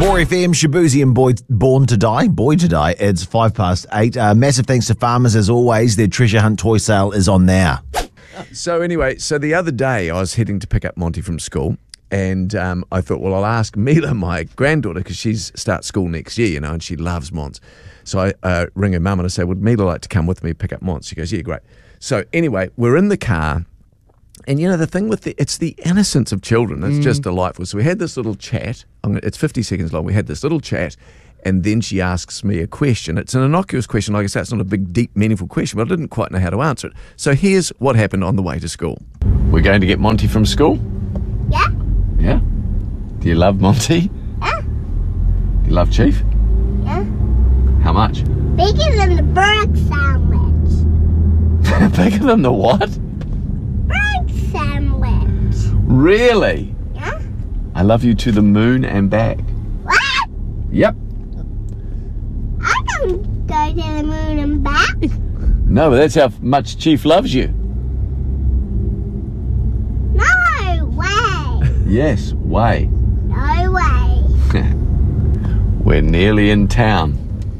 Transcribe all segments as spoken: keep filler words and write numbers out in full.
More F M, Shabuzi and Boy, Born to Die. Boy to Die. It's five past eight. Uh, massive thanks to Farmers as always. Their treasure hunt toy sale is on now. So anyway, so the other day I was heading to pick up Monty from school, and um, I thought, well, I'll ask Mila, my granddaughter, because she starts school next year, you know, and she loves Mons. So I uh, ring her mum and I say, would Mila like to come with me pick up Mons? She goes, yeah, great. So anyway, we're in the car. And, you know, the thing with the, it's the innocence of children. It's mm. just delightful. So we had this little chat. It's fifty seconds long. We had this little chat, and then she asks me a question. It's an innocuous question. Like I say, it's not a big, deep, meaningful question, but I didn't quite know how to answer it. So here's what happened on the way to school. We're going to get Monty from school? Yeah. Yeah? Do you love Monty? Yeah. Do you love Chief? Yeah. How much? Bigger than the bird sandwich. Bigger than the what? Sandwich. Really? Yeah? I love you to the moon and back. What? Yep. I don't go to the moon and back. No, but that's how much Chief loves you. No way. Yes, way. No way. We're nearly in town.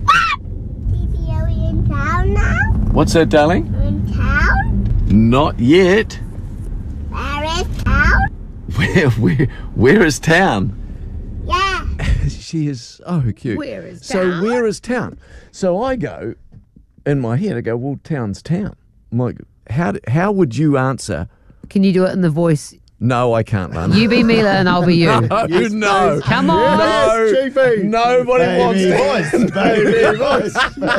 Phoebe, are we in town now? What's that, darling? We're in town? Not yet. Where is town? Where, where, where is town? Yeah. She is so cute. Where is So town? where is town? So I go, in my head, I go, well, town's town. I'm like, how, how would you answer? Can you do it in the voice? No, I can't, Lana. You be Mila and I'll be you. No, Yes, no. please. Come on. No, Yes, Chiefy. nobody Baby wants voice. Baby voice.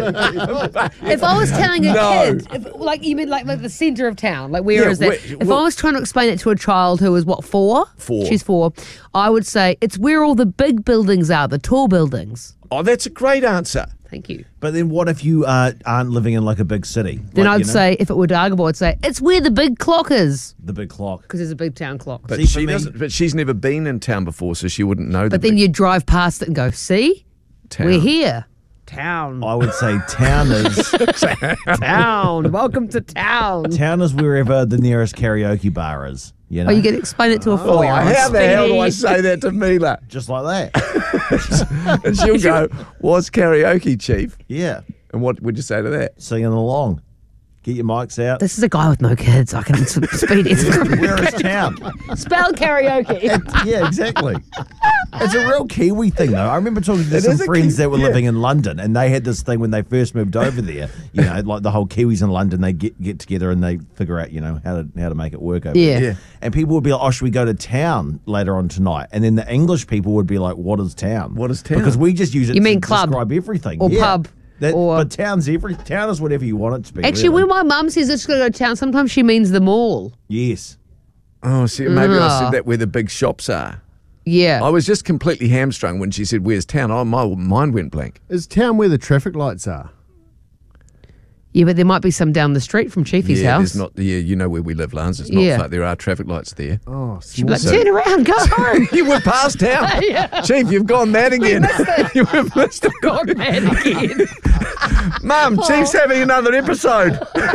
that. If I was telling a No. kid, if, like you mean like, like the centre of town, like where Yeah, is that? where- if well- I was trying to explain it to a child who was what, four? Four. She's four. I would say it's where all the big buildings are, the tall buildings. Oh, that's a great answer. Thank you. But then what if you uh, aren't living in like a big city? Then Like, I'd you know, say, if it were Dargabo, I'd say it's where the big clock is the big clock. because there's a big town clock. But See, for she me- doesn't. But she's never been in town before, so she wouldn't know. But the then big you drive past it and go, see, town. we're here. Town. I would say town is Town. Welcome to town. town is wherever the nearest karaoke bar is. You know, Oh, you can explain it to a Oh, four-year-old. how the hell do I Speedy. say that to Mila? just like that. And she'll go, "What's karaoke, Chief?" Yeah, And what would you say to that? singing along. Get your mics out. This is a guy with no kids. I can speed it. Where is town? Spell karaoke. Yeah, exactly. It's a real Kiwi thing, though. I remember talking to It some is a friends Ki- that were yeah. living in London, and they had this thing when they first moved over there. You know, like the whole Kiwis in London, they get get together and they figure out, you know, how to how to make it work over Yeah. there. Yeah. And people would be like, "Oh, should we go to town later on tonight?" And then the English people would be like, "What is town? What is town?" Because we just use it You to mean club? describe everything Or Yeah. pub? That, Or- but town's every town is whatever you want it to be. Actually, really. when my mum says it's going to go to town, sometimes she means the mall. yes. Oh, see, maybe I Ah. said that where the big shops are. Yeah. I was just completely hamstrung when she said, "Where's town?" Oh, my mind went blank. Is town where the traffic lights are? Yeah, but there might be some down the street from Chiefy's yeah, house. there's not. Yeah, you know where we live, Lance. It's not Yeah. like there are traffic lights there. Oh, She'd be like, small. turn around, go home. You were past town, Chief. You've gone mad again. you have missed it. God, man, again. Mum, Chief's having another episode.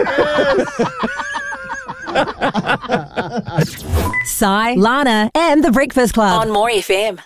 Sai, Lana, and The Breakfast Club. On More F M.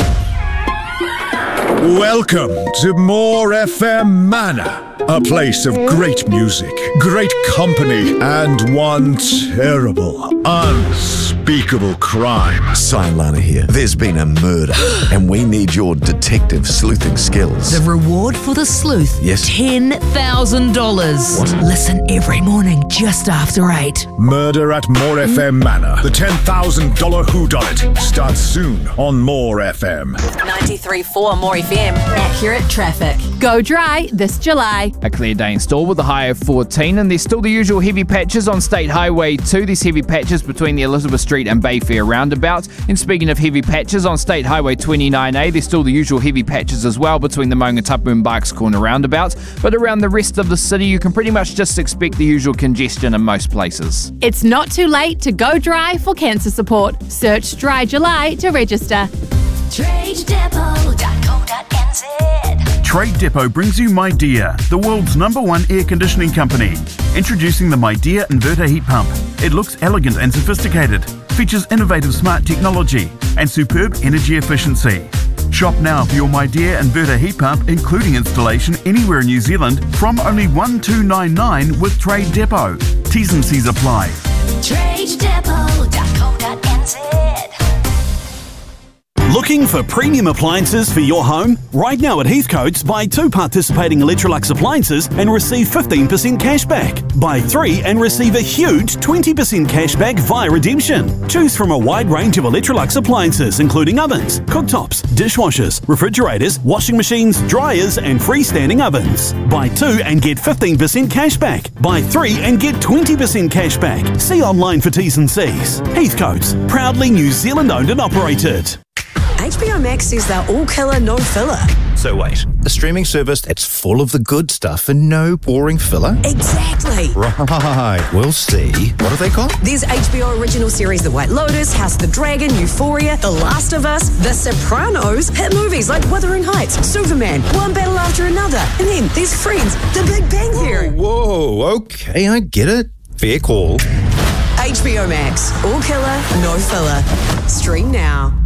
Welcome to More F M Manor, a place of great music, great company, and one terrible, unspeakable crime. Sai and Lana here. There's been a murder, and we need your detective sleuthing skills. The reward for the sleuth. Yes. ten thousand dollars. Listen every morning just after eight. Murder at More F M Manor. The ten thousand dollars whodunit starts soon on More F M. ninety-three point four More F M. Accurate traffic. Go dry this July. A clear day in store with a high of fourteen, and there's still the usual heavy patches on State Highway two. There's heavy patches between the Elizabeth Street and Bayfair roundabouts. And speaking of heavy patches on State Highway twenty-nine A, there's still the usual heavy patches as well between the Maungatapu and Barks Corner roundabouts. But around the rest of the city, you can pretty much just expect the usual congestion in most places. It's not too late to go dry for cancer support. Search Dry July to register. trade depot dot co dot n z. Trade Depot brings you MyDear, the world's number one air conditioning company. Introducing the MyDear Inverter Heat Pump. It looks elegant and sophisticated, features innovative smart technology, and superb energy efficiency. Shop now for your My Dear inverter heat pump, including installation anywhere in New Zealand, from only one two nine nine with Trade Depot. T's and C's apply. trade depot dot co dot n z. Looking for premium appliances for your home? Right now at Heathcote's, buy two participating Electrolux appliances and receive fifteen percent cash back. Buy three and receive a huge twenty percent cash back via redemption. Choose from a wide range of Electrolux appliances, including ovens, cooktops, dishwashers, refrigerators, washing machines, dryers, and freestanding ovens. Buy two and get fifteen percent cash back. Buy three and get twenty percent cash back. See online for T's and C's. Heathcote's, proudly New Zealand owned and operated. H B O Max says they're all killer, no filler. So wait, a streaming service that's full of the good stuff and no boring filler? Exactly. Right, we'll see. What are they called? There's H B O original series The White Lotus, House of the Dragon, Euphoria, The Last of Us, The Sopranos, hit movies like Wuthering Heights, Superman, one battle after another, and then there's Friends, The Big Bang Theory. Whoa, whoa, okay, I get it. Fair call. H B O Max, all killer, no filler. Stream now.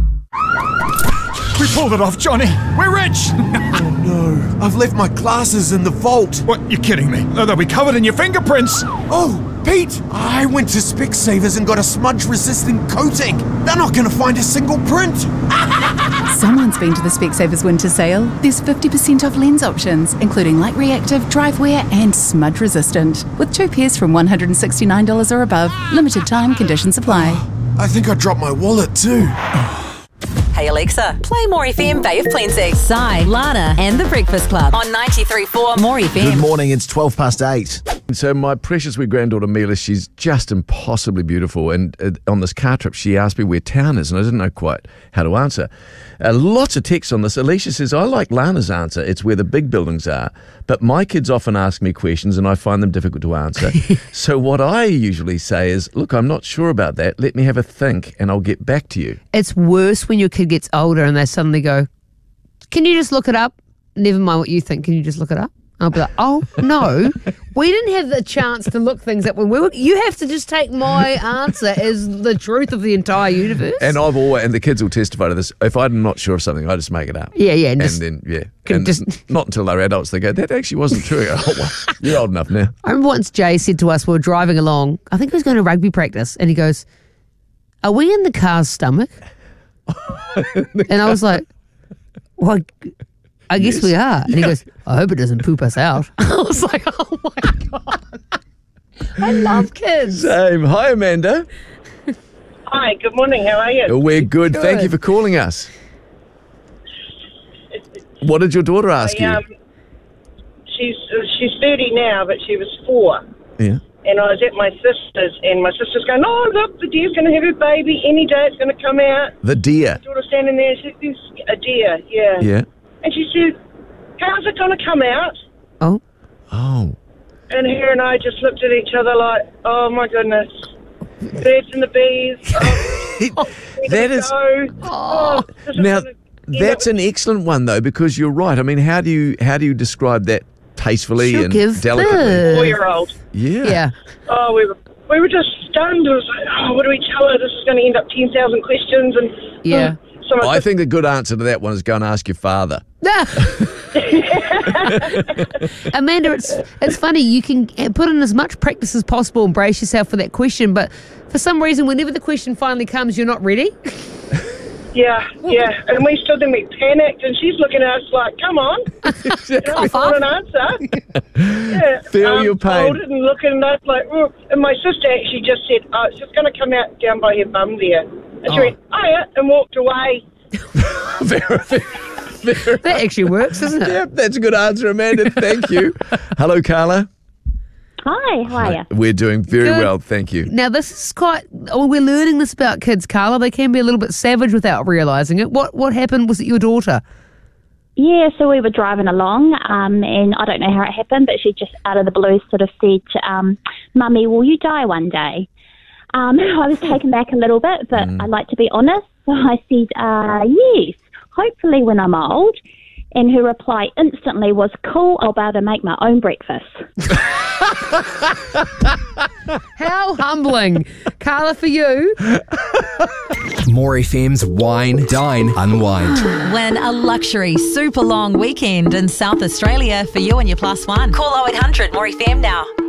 We pulled it off, Johnny. We're rich. Oh no, I've left my glasses in the vault. What, you're kidding me? Oh, they'll be covered in your fingerprints. Oh, Pete, I went to Specsavers and got a smudge-resistant coating. They're not going to find a single print. Someone's been to the Specsavers winter sale. There's fifty percent off lens options, including light reactive, drive wear, and smudge resistant. With two pairs from one hundred sixty-nine dollars or above. Limited time, conditions apply. I think I dropped my wallet too. Hey Alexa, play More F M Bay of Plenty. Sai, Lana, and The Breakfast Club on ninety-three point four More F M. Good morning, it's twelve past eight. So my precious wee granddaughter Mila, she's just impossibly beautiful. And uh, on this car trip, she asked me where town is, and I didn't know quite how to answer. Uh, lots of texts on this. Alicia says, I like Lana's answer. It's where the big buildings are. But my kids often ask me questions, and I find them difficult to answer. So what I usually say is, look, I'm not sure about that. Let me have a think, and I'll get back to you. It's worse when your kid gets older and they suddenly go, can you just look it up? Never mind what you think. Can you just look it up? I'll be like, oh, no, we didn't have the chance to look things up when we were. You have to just take my answer as the truth of the entire universe. And I've always, and the kids will testify to this, if I'm not sure of something, I just make it up. Yeah, yeah. And, and just, then, yeah. Can And just, not until they're adults, they go, that actually wasn't true. I go, oh, well, you're old enough now. I remember once Jay said to us, we were driving along, I think he was going to rugby practice, and he goes, are we in the car's stomach? And I was like, well, I guess Yes. we are. And he goes, I hope it doesn't poop us out. I was like, oh my God. I love kids. Same. Hi, Amanda. Hi, good morning. How are you? We're good. Good. Thank you for calling us. What did your daughter ask I, you? um, she's she's thirty now, but she was four. Yeah. And I was at my sister's, and my sister's going, oh, look, the deer's going to have a baby. Any day it's going to come out. The deer. My daughter's standing there, and she says, a deer, yeah. Yeah. And she said, how's it going to come out? Oh. Oh. And her and I just looked at each other like, oh, my goodness. Birds and the bees. Oh, That is. go. Oh, this is Now, gonna- that's an excellent one, though, because you're right. I mean, how do you how do you describe that tastefully She'll and give delicately? birth. Four-year-old. Yeah. Yeah. Oh, we were we were just stunned. It was like, oh, what do we tell her? This is going to end up ten thousand questions. And Yeah. oh, so I think the good answer to that one is go and ask your father. Amanda, it's it's funny. You can put in as much practice as possible and brace yourself for that question, but for some reason, whenever the question finally comes, you're not ready. Yeah, yeah. And we stood there, we panicked, and she's looking at us like, come on. You know, we found an answer. Yeah. Feel your pain. Folded and looking at us like, oh. And my sister actually just said, oh, it's just going to come out down by your bum there. And she Oh. went, oh, yeah, and walked away. That actually works, doesn't it? Yep, that's a good answer, Amanda. Thank you. Hello, Carla. Hi, how are you? We're doing very Good. well, thank you. Now, this is quite... Oh, we're learning this about kids, Carla. They can be a little bit savage without realising it. What What happened? Was it your daughter? Yeah, so we were driving along, um, and I don't know how it happened, but she just out of the blue sort of said, um, Mummy, will you die one day? Um, I was taken back a little bit, but Mm. I like to be honest. So I said, uh, yes, hopefully when I'm old. And her reply instantly was, cool, I'll be able to make my own breakfast. How humbling. Carla, for you. More F M's Wine, Dine, Unwind. Win a luxury super long weekend in South Australia for you and your plus one. Call oh eight hundred more F M now.